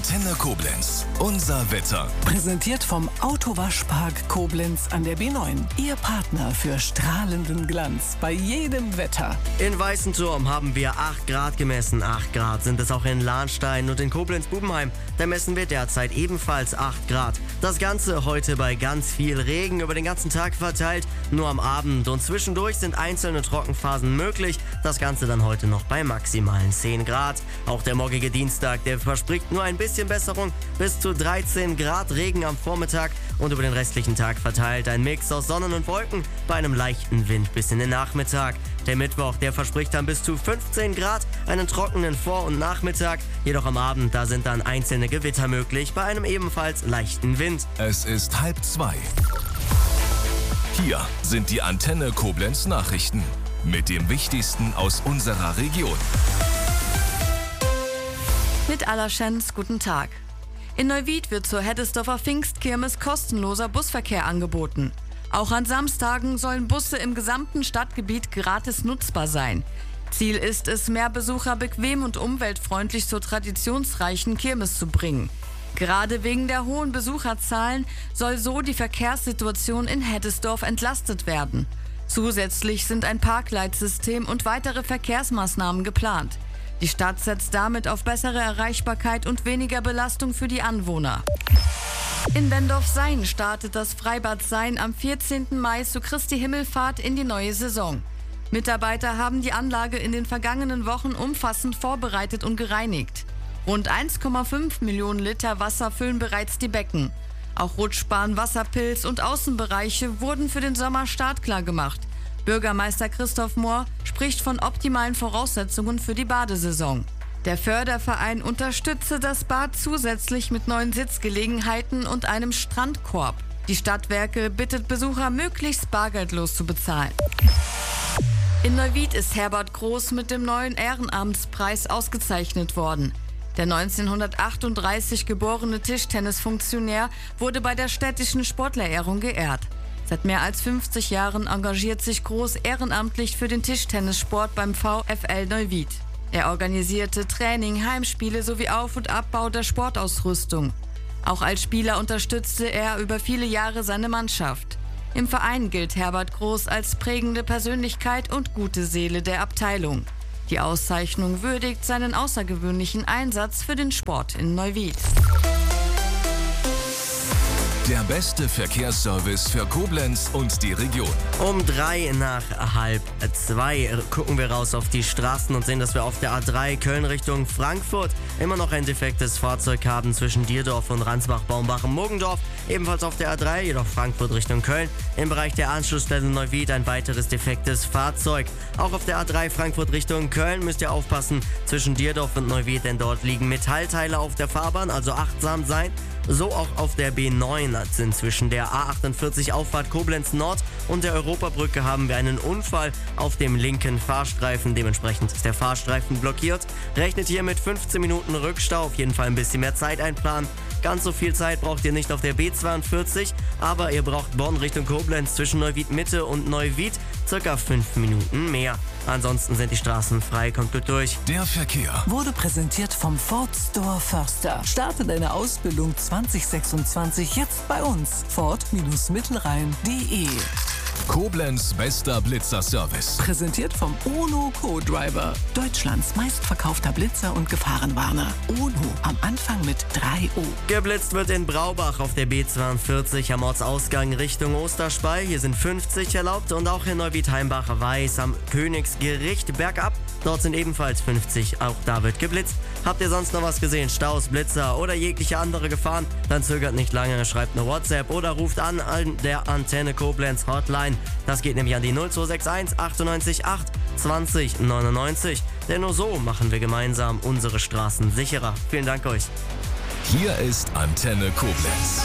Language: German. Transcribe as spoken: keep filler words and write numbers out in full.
Antenne Koblenz. Unser Wetter. Präsentiert vom Autowaschpark Koblenz an der B neun. Ihr Partner für strahlenden Glanz bei jedem Wetter. In Weißenturm haben wir acht Grad gemessen. acht Grad sind es auch in Lahnstein und in Koblenz-Bubenheim. Da messen wir derzeit ebenfalls acht Grad. Das Ganze heute bei ganz viel Regen über den ganzen Tag verteilt, nur am Abend. Und zwischendurch sind einzelne Trockenphasen möglich. Das Ganze dann heute noch bei maximalen zehn Grad. Auch der morgige Dienstag, der verspricht nur ein bisschen Besserung. Bis zu dreizehn Grad Regen am Vormittag und über den restlichen Tag verteilt ein Mix aus Sonnen und Wolken bei einem leichten Wind bis in den Nachmittag. Der Mittwoch, der verspricht dann bis zu fünfzehn Grad, einen trockenen Vor- und Nachmittag. Jedoch am Abend, da sind dann einzelne Gewitter möglich bei einem ebenfalls leichten Wind. Es ist halb zwei. Hier sind die Antenne Koblenz Nachrichten mit dem Wichtigsten aus unserer Region. Mit Allerschens, guten Tag. In Neuwied wird zur Heddesdorfer Pfingstkirmes kostenloser Busverkehr angeboten. Auch an Samstagen sollen Busse im gesamten Stadtgebiet gratis nutzbar sein. Ziel ist es, mehr Besucher bequem und umweltfreundlich zur traditionsreichen Kirmes zu bringen. Gerade wegen der hohen Besucherzahlen soll so die Verkehrssituation in Heddesdorf entlastet werden. Zusätzlich sind ein Parkleitsystem und weitere Verkehrsmaßnahmen geplant. Die Stadt setzt damit auf bessere Erreichbarkeit und weniger Belastung für die Anwohner. In Wendorf-Sayn startet das Freibad Sayn am vierzehnten Mai zu Christi Himmelfahrt in die neue Saison. Mitarbeiter haben die Anlage in den vergangenen Wochen umfassend vorbereitet und gereinigt. Rund eins Komma fünf Millionen Liter Wasser füllen bereits die Becken. Auch Rutschbahn, Wasserpilz und Außenbereiche wurden für den Sommer startklar gemacht. Bürgermeister Christoph Mohr spricht von optimalen Voraussetzungen für die Badesaison. Der Förderverein unterstütze das Bad zusätzlich mit neuen Sitzgelegenheiten und einem Strandkorb. Die Stadtwerke bittet Besucher, möglichst bargeldlos zu bezahlen. In Neuwied ist Herbert Groß mit dem neuen Ehrenamtspreis ausgezeichnet worden. Der neunzehnhundertachtunddreißig geborene Tischtennisfunktionär wurde bei der städtischen Sportlerehrung geehrt. Seit mehr als fünfzig Jahren engagiert sich Groß ehrenamtlich für den Tischtennissport beim VfL Neuwied. Er organisierte Training, Heimspiele sowie Auf- und Abbau der Sportausrüstung. Auch als Spieler unterstützte er über viele Jahre seine Mannschaft. Im Verein gilt Herbert Groß als prägende Persönlichkeit und gute Seele der Abteilung. Die Auszeichnung würdigt seinen außergewöhnlichen Einsatz für den Sport in Neuwied. Der beste Verkehrsservice für Koblenz und die Region. Um drei nach halb zwei gucken wir raus auf die Straßen und sehen, dass wir auf der A drei Köln Richtung Frankfurt immer noch ein defektes Fahrzeug haben zwischen Dierdorf und Ransbach-Baumbach-Muggendorf. Ebenfalls auf der A drei, jedoch Frankfurt Richtung Köln. Im Bereich der Anschlussstelle Neuwied ein weiteres defektes Fahrzeug. Auch auf der A drei Frankfurt Richtung Köln müsst ihr aufpassen zwischen Dierdorf und Neuwied, denn dort liegen Metallteile auf der Fahrbahn, also achtsam sein. So auch auf der B neun sind zwischen der A achtundvierzig Auffahrt Koblenz Nord und der Europabrücke haben wir einen Unfall auf dem linken Fahrstreifen. Dementsprechend ist der Fahrstreifen blockiert. Rechnet hier mit fünfzehn Minuten Rückstau, auf jeden Fall ein bisschen mehr Zeit einplanen. Ganz so viel Zeit braucht ihr nicht auf der B zweiundvierzig, aber ihr braucht Bonn Richtung Koblenz zwischen Neuwied Mitte und Neuwied circa fünf Minuten mehr. Ansonsten sind die Straßen frei, kommt gut durch. Der Verkehr Wurde präsentiert vom Ford Store Förster. Starte deine Ausbildung zwanzig sechsundzwanzig jetzt bei uns. Ford-Mittelrhein punkt de. Koblenz bester Blitzerservice. Präsentiert vom Ono Co-Driver. Deutschlands meistverkaufter Blitzer und Gefahrenwarner. Ono, am Anfang mit drei O. Geblitzt wird in Braubach auf der B zweiundvierzig am Ortsausgang Richtung Osterspey. Hier sind fünfzig erlaubt und auch in Neuwied-Heimbach-Weiß am Königsgericht bergab. Dort sind ebenfalls fünfzig, auch da wird geblitzt. Habt ihr sonst noch was gesehen? Staus, Blitzer oder jegliche andere Gefahren? Dann zögert nicht lange, schreibt eine WhatsApp oder ruft an an der Antenne Koblenz Hotline. Das geht nämlich an die null zwei sechs eins achtundneunzig acht zwanzig neunundneunzig. Denn nur so machen wir gemeinsam unsere Straßen sicherer. Vielen Dank euch. Hier ist Antenne Koblenz.